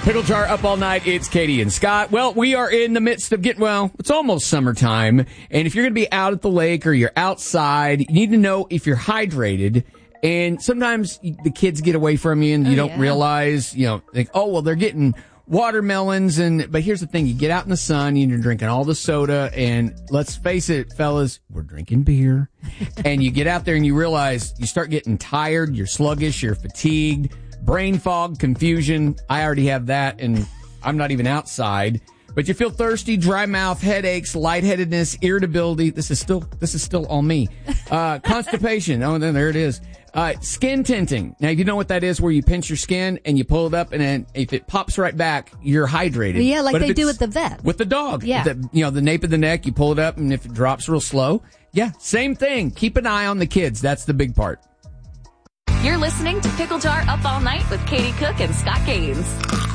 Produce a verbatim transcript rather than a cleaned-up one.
Pickle Jar up all night. It's Katie and Scott. Well, we are in the midst of getting, well, it's almost summertime. And if you're going to be out at the lake or you're outside, you need to know if you're hydrated. And sometimes the kids get away from you and you oh, don't yeah. realize, you know, think, oh, well, they're getting watermelons. And, but here's the thing. You get out in the sun and you're drinking all the soda. And let's face it, fellas, we're drinking beer. And you get out there and you realize you start getting tired. You're sluggish. You're fatigued. Brain fog, confusion. I already have that, and I'm not even outside. But you feel thirsty, dry mouth, headaches, lightheadedness, irritability. This is still this is still all me. Uh, constipation. Oh, then there it is. Uh, skin tinting. Now, you know what that is, where you pinch your skin and you pull it up, and then if it pops right back, you're hydrated. Yeah, like but they do at the vet. With the dog. Yeah. The, you know, the nape of the neck, you pull it up, and if it drops real slow, yeah, same thing. Keep an eye on the kids. That's the big part. You're listening to Pickle Jar Up All Night with Katie Cook and Scott Gaines.